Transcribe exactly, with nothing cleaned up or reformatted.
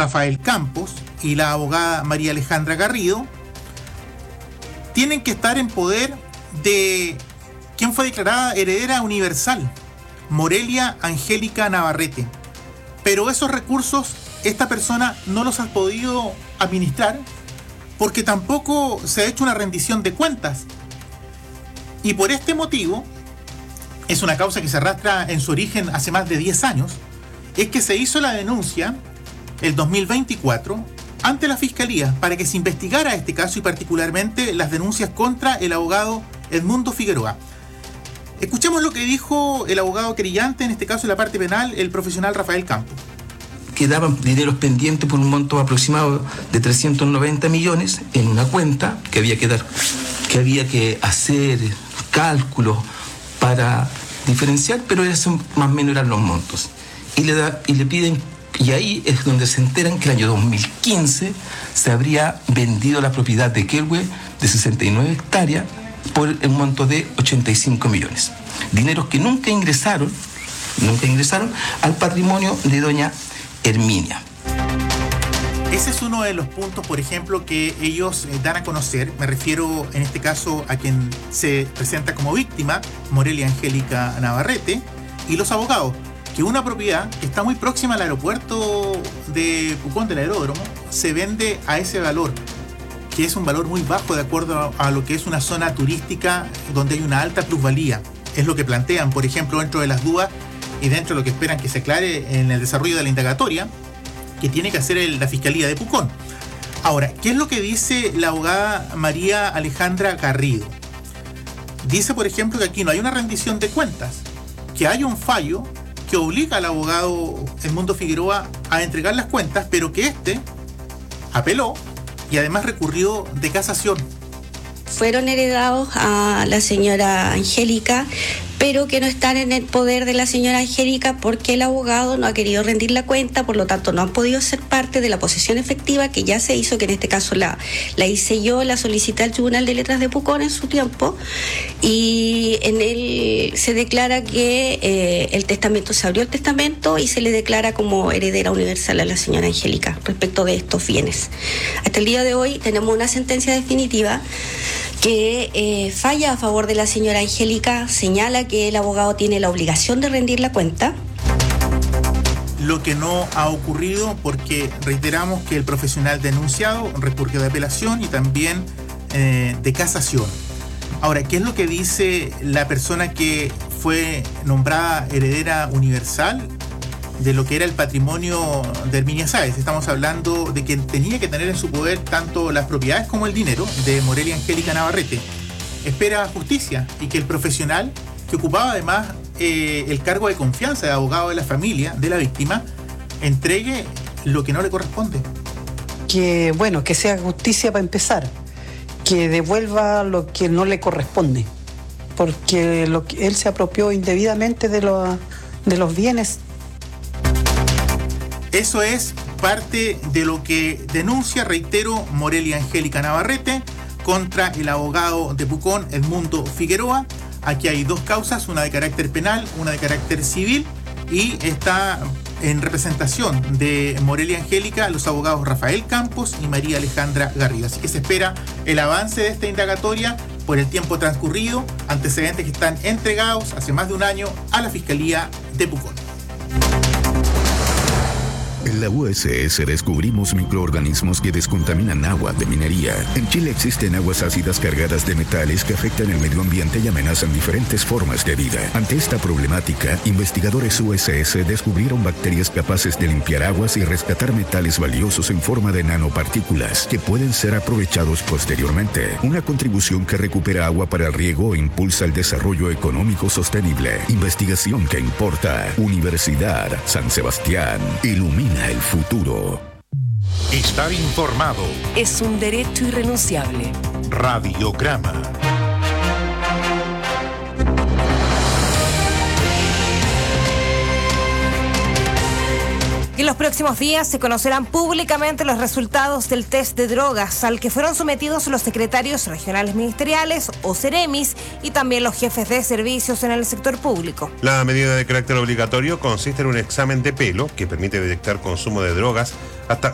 Rafael Campos y la abogada María Alejandra Garrido tienen que estar en poder de quien fue declarada heredera universal, Morelia Angélica Navarrete. Pero esos recursos esta persona no los ha podido administrar porque tampoco se ha hecho una rendición de cuentas. Y por este motivo, es una causa que se arrastra en su origen hace más de diez años, es que se hizo la denuncia el dos mil veinticuatro ante la Fiscalía para que se investigara este caso y particularmente las denuncias contra el abogado Edmundo Figueroa. Escuchemos lo que dijo el abogado querellante, en este caso en la parte penal, el profesional Rafael Campos. Quedaban dineros pendientes por un monto aproximado de trescientos noventa millones en una cuenta que había que dar, que había que hacer cálculos para diferenciar, pero eso más o menos eran los montos. Y le, da, y le piden, y ahí es donde se enteran que el año dos mil quince se habría vendido la propiedad de Quehue de sesenta y nueve hectáreas por un monto de ochenta y cinco millones. Dineros que nunca ingresaron, nunca ingresaron al patrimonio de doña Herminia. Ese es uno de los puntos, por ejemplo, que ellos eh, dan a conocer. Me refiero en este caso a quien se presenta como víctima, Morelia Angélica Navarrete, y los abogados, que una propiedad que está muy próxima al aeropuerto de Pucón, del aeródromo, se vende a ese valor, que es un valor muy bajo de acuerdo a lo que es una zona turística donde hay una alta plusvalía. Es lo que plantean, por ejemplo, dentro de las dudas y dentro de lo que esperan que se aclare en el desarrollo de la indagatoria que tiene que hacer el, la Fiscalía de Pucón. Ahora, ¿qué es lo que dice la abogada María Alejandra Garrido? Dice, por ejemplo, que aquí no hay una rendición de cuentas, que hay un fallo que obliga al abogado Edmundo Figueroa a entregar las cuentas, pero que éste apeló y además recurrió de casación. Fueron heredados a la señora Angélica, pero que no están en el poder de la señora Angélica porque el abogado no ha querido rendir la cuenta, por lo tanto no han podido ser parte de la posesión efectiva que ya se hizo, que en este caso la, la hice yo, la solicité al Tribunal de Letras de Pucón en su tiempo, y en él se declara que eh, el testamento, se abrió el testamento y se le declara como heredera universal a la señora Angélica respecto de estos bienes. Hasta el día de hoy tenemos una sentencia definitiva que eh, falla a favor de la señora Angélica, señala que el abogado tiene la obligación de rendir la cuenta. Lo que no ha ocurrido porque reiteramos que el profesional denunciado recurrió de apelación y también eh, de casación. Ahora, ¿qué es lo que dice la persona que fue nombrada heredera universal de lo que era el patrimonio de Herminia Sáez? Estamos hablando de que tenía que tener en su poder tanto las propiedades como el dinero de Morelia Angélica Navarrete. Espera justicia y que el profesional, que ocupaba además eh, el cargo de confianza de abogado de la familia de la víctima, entregue lo que no le corresponde. Que, bueno, que sea justicia para empezar, que devuelva lo que no le corresponde, porque lo que él se apropió indebidamente de, lo, de los bienes. Eso es parte de lo que denuncia, reitero, Morelia Angélica Navarrete contra el abogado de Pucón, Edmundo Figueroa. Aquí hay dos causas, una de carácter penal, una de carácter civil, y está en representación de Morelia Angélica los abogados Rafael Campos y María Alejandra Garrido. Así que se espera el avance de esta indagatoria por el tiempo transcurrido, antecedentes que están entregados hace más de un año a la Fiscalía de Pucón. En la U S S descubrimos microorganismos que descontaminan agua de minería. En Chile existen aguas ácidas cargadas de metales que afectan el medio ambiente y amenazan diferentes formas de vida. Ante esta problemática, investigadores U S S descubrieron bacterias capaces de limpiar aguas y rescatar metales valiosos en forma de nanopartículas que pueden ser aprovechados posteriormente. Una contribución que recupera agua para el riego e impulsa el desarrollo económico sostenible. Investigación que importa. Universidad San Sebastián. Ilumina el futuro. Estar informado es un derecho irrenunciable. Radiograma. En los próximos días se conocerán públicamente los resultados del test de drogas al que fueron sometidos los secretarios regionales ministeriales o Ceremis y también los jefes de servicios en el sector público. La medida de carácter obligatorio consiste en un examen de pelo que permite detectar consumo de drogas hasta